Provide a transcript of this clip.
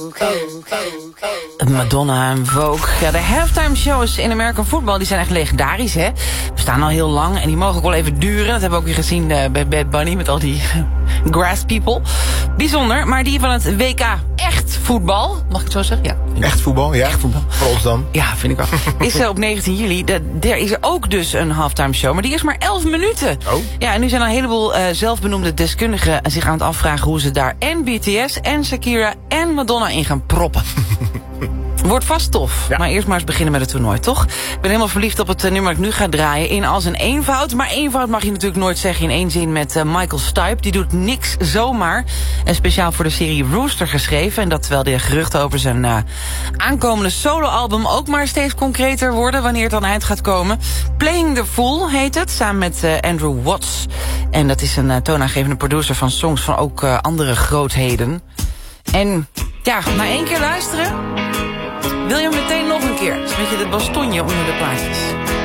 Madonna en Vogue. Ja, de halftime shows in American Football die zijn echt legendarisch, hè? Bestaan al heel lang en die mogen ook wel even duren. Dat hebben we ook weer gezien bij Bad Bunny met al die grass people. Bijzonder, maar die van het WK echt voetbal, mag ik het zo zeggen? Ja. Echt voetbal, ja? Echt voetbal. Voor ons dan? Ja, vind ik wel. Is op 19 juli. Er is er ook dus een halftime show, maar die is maar 11 minuten. Oh. Ja, en nu zijn er een heleboel zelfbenoemde deskundigen zich aan het afvragen hoe ze daar en BTS en Shakira en Madonna in gaan proppen. Wordt vast tof. Ja. Maar eerst maar eens beginnen met het toernooi, toch? Ik ben helemaal verliefd op het nummer dat ik nu ga draaien. In als een eenvoud. Maar eenvoud mag je natuurlijk nooit zeggen in één zin met Michael Stipe. Die doet niks zomaar. En speciaal voor de serie Rooster geschreven. En dat terwijl de geruchten over zijn aankomende soloalbum ook maar steeds concreter worden. Wanneer het dan eind gaat komen. Playing the Fool heet het. Samen met Andrew Watts. En dat is een toonaangevende producer van songs van ook andere grootheden. En ja, na 1 keer luisteren wil je hem meteen nog een keer. Dus een beetje de bastonje onder de plaatjes.